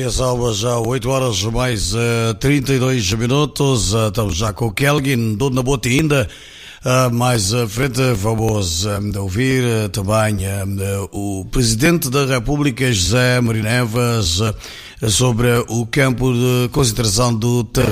Maria Salva, já 8 horas mais 32 minutos. Estamos já com o Kelvin, Dona Bota ainda. Mais à frente vamos ouvir também o Presidente da República, José Maria Neves, sobre o campo de concentração do